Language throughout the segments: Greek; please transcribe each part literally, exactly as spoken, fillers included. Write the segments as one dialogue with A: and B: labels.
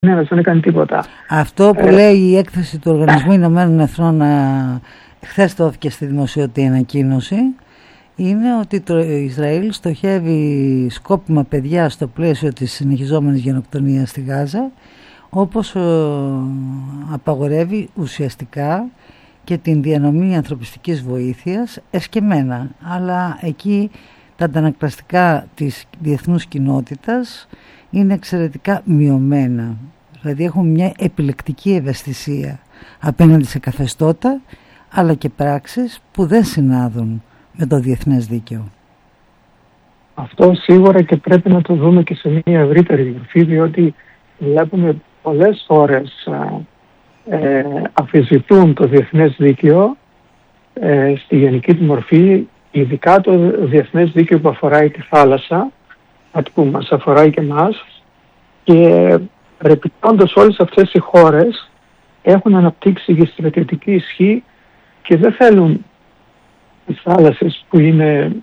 A: κανένας, δεν έκανε τίποτα.
B: Αυτό που ε, λέει η έκθεση του Οργανισμού Ηνωμένων Εθνών, χθες δόθηκε στη δημοσιότητα η ανακοίνωση, είναι ότι το Ισραήλ στοχεύει σκόπιμα παιδιά στο πλαίσιο της συνεχιζόμενης γενοκτονίας στη Γάζα, όπως απαγορεύει ουσιαστικά και την διανομή ανθρωπιστικής βοήθειας εσκεμμένα. Αλλά εκεί τα αντανακλαστικά της διεθνούς κοινότητας είναι εξαιρετικά μειωμένα. Δηλαδή έχουν μια επιλεκτική ευαισθησία απέναντι σε καθεστώτα, αλλά και πράξεις που δεν συνάδουν με το διεθνές δίκαιο.
A: Αυτό σίγουρα και πρέπει να το δούμε και σε μια ευρύτερη μορφή, διότι βλέπουμε πολλές φορές ε, αμφισβητούν το διεθνές δίκαιο ε, στη γενική του μορφή, ειδικά το διεθνές δίκαιο που αφορά τη θάλασσα, που μας αφορά και εμάς, και ρεπιτώντας όλες αυτές οι χώρες έχουν αναπτύξει και στρατιωτική ισχύ και δεν θέλουν τις θάλασσες που είναι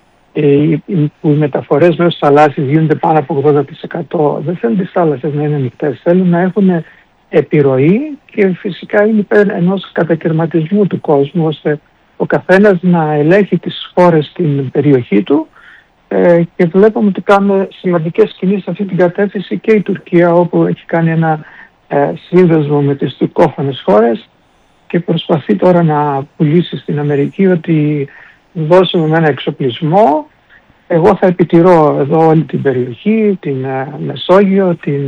A: ε, που οι μεταφορές μέσω θαλάσσης γίνονται πάνω από ογδόντα τοις εκατό. Δεν θέλουν τις θάλασσες να είναι ανοιχτές, θέλουν να έχουν επιρροή και φυσικά είναι υπέρ ενός κατακαιρματισμού του κόσμου, ώστε ο καθένας να ελέγχει τις χώρες στην περιοχή του, ε, και βλέπουμε ότι κάνουν σημαντικές κινήσεις σε αυτή την κατεύθυνση και η Τουρκία, όπου έχει κάνει ένα ε, σύνδεσμο με τις τουρκόφωνες χώρες και προσπαθεί τώρα να πουλήσει στην Αμερική ότι δώσουμε με ένα εξοπλισμό, εγώ θα επιτηρώ εδώ όλη την περιοχή, την ε, Μεσόγειο, την,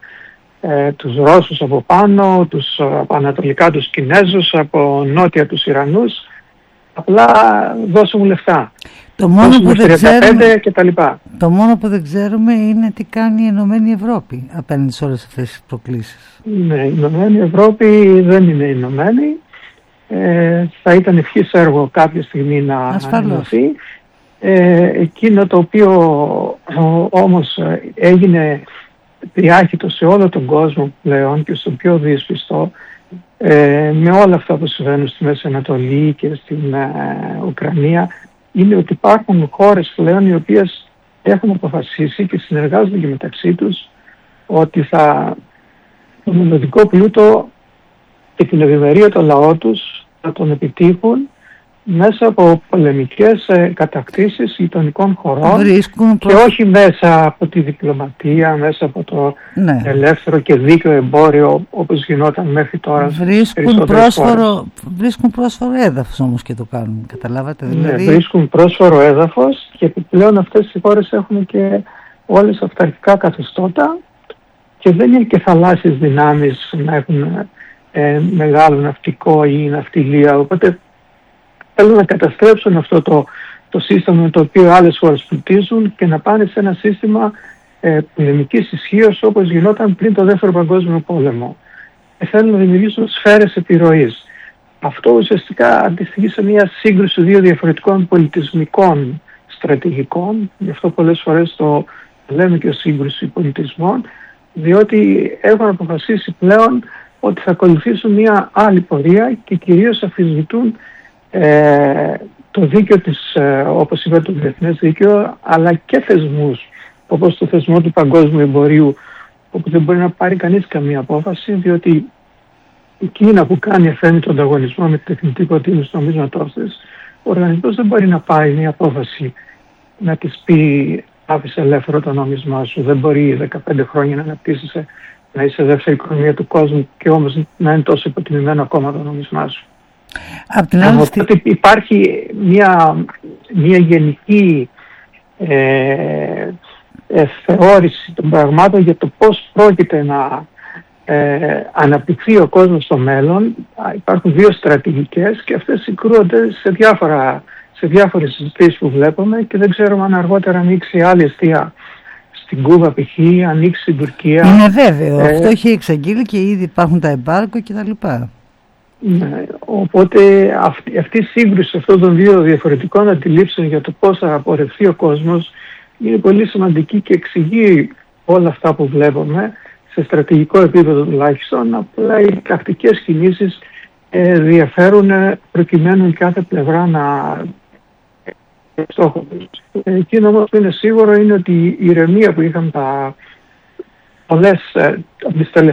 A: ε, τους Ρώσους από πάνω, τους, από ανατολικά τους Κινέζους, από νότια τους Ιρανούς, απλά δώσω μου λεφτά.
B: Το μόνο, που δεν ξέρουμε,
A: και τα λοιπά.
B: το μόνο που δεν ξέρουμε είναι τι κάνει η Ενωμένη Ευρώπη απέναντι σε όλες αυτές τις προκλήσεις.
A: Ναι, η Ενωμένη Ευρώπη δεν είναι ενωμένη. Ε, θα ήταν ευχής έργο κάποια στιγμή να ενωθεί. Ε, εκείνο το οποίο ο, όμως έγινε διάχυτο σε όλο τον κόσμο πλέον και στο πιο δύσπιστο, ε, με όλα αυτά που συμβαίνουν στη Μέση Ανατολή και στην ε, Ουκρανία, είναι ότι υπάρχουν χώρες πλέον οι οποίες έχουν αποφασίσει και συνεργάζονται και μεταξύ τους ότι θα τον μελλοντικό πλούτο και την ευημερία των λαών τους θα τον επιτύχουν μέσα από πολεμικές ε, κατακτήσεις γειτονικών χωρών.
B: Βρίσκουν
A: και όχι μέσα από τη διπλωματία, μέσα από το
B: ναι.
A: ελεύθερο και δίκαιο εμπόριο όπως γινόταν μέχρι τώρα.
B: Βρίσκουν πρόσφορο, βρίσκουν πρόσφορο έδαφος όμως και το κάνουν, καταλάβατε. Δηλαδή...
A: Ναι, βρίσκουν πρόσφορο έδαφος και επιπλέον αυτές οι χώρες έχουν και όλες αυταρχικά καθεστώτα και δεν είναι και θαλάσσιες δυνάμεις να έχουν ε, μεγάλο ναυτικό ή ναυτιλία, οπότε θέλουν να καταστρέψουν αυτό το, το σύστημα με το οποίο άλλες χώρες πλουτίζουν και να πάνε σε ένα σύστημα ε, πολεμικής ισχύως όπως γινόταν πριν το Δεύτερο Παγκόσμιο Πόλεμο. Ε, θέλουν να δημιουργήσουν σφαίρες επιρροής. Αυτό ουσιαστικά αντιστοιχεί σε μια σύγκρουση δύο διαφορετικών πολιτισμικών στρατηγικών, γι' αυτό πολλές φορές το λέμε και ως σύγκρουση πολιτισμών, διότι έχουν αποφασίσει πλέον ότι θα ακολουθήσουν μια άλλη πορεία και κυρίως αφισβητούν Ε, το δίκαιο της, ε, όπως είπα, το διεθνές δίκαιο, αλλά και θεσμούς, όπως το θεσμό του παγκόσμιου εμπορίου, όπου δεν μπορεί να πάρει κανείς καμία απόφαση, διότι η Κίνα που κάνει αθέμητο τον ανταγωνισμό με τη τεχνητή υποτίμηση του νομίσματός της, ο οργανισμός δεν μπορεί να πάρει μια απόφαση να της πει άφησε ελεύθερο το νόμισμά σου, δεν μπορεί δεκαπέντε χρόνια να αναπτύσσεσαι, να είσαι δεύτερη οικονομία του κόσμου και όμως να είναι τόσο υποτιμημένο ακόμα το νόμισμά σου.
B: Απ' την άλλη
A: Οπότε sti... υπάρχει μια, μια γενική ε, ε, θεώρηση των πραγμάτων για το πώς πρόκειται να ε, αναπτυχθεί ο κόσμος στο μέλλον. Υπάρχουν δύο στρατηγικές και αυτές συγκρούονται σε, διάφορα, σε διάφορες συζητήσεις που βλέπουμε και δεν ξέρουμε αν αργότερα ανοίξει άλλη εστία στην Κούβα π.χ., ανοίξει στην Τουρκία.
B: Είναι βέβαιο, ε, αυτό έχει εξαγγείλει και ήδη υπάρχουν τα εμπάργκο κτλ.
A: Ναι, οπότε αυτή, αυτή η σύγκρουση αυτών των δύο διαφορετικών αντιλήψεων για το πώς θα απορρευθεί ο κόσμος είναι πολύ σημαντική και εξηγεί όλα αυτά που βλέπουμε σε στρατηγικό επίπεδο τουλάχιστον. Απλά οι τακτικές κινήσεις ε, διαφέρουν προκειμένου η κάθε πλευρά να στόχο τους. Εκείνο όμως που είναι σίγουρο είναι ότι η ηρεμία που είχαν τα, πολλές, ε, τις